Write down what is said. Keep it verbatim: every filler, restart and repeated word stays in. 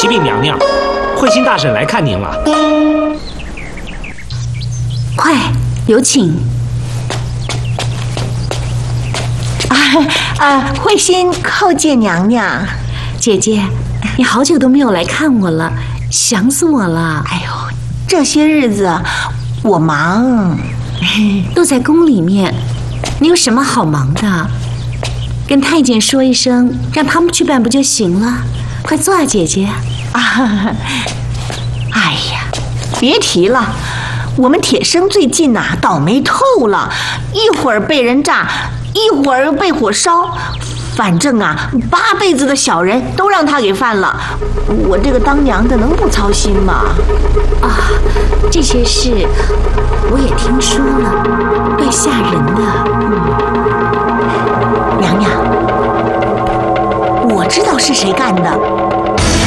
启禀娘娘，慧心大婶来看您了。 快，有请。 啊啊，慧心叩见娘娘。 姐姐，你好久都没有来看我了，想死我了。 哎呦，这些日子我忙， 都在宫里面，你有什么好忙的？跟太监说一声，让他们去办不就行了？快坐啊，姐姐。 啊，哎呀，别提了，我们铁生最近呐、啊，倒霉透了，一会儿被人炸，一会儿被火烧。反正啊，八辈子的小人都让他给犯了，我这个当娘的能不操心吗？ 啊，这些事我也听说了，怪吓人的。 嗯，娘娘，我知道是谁干的。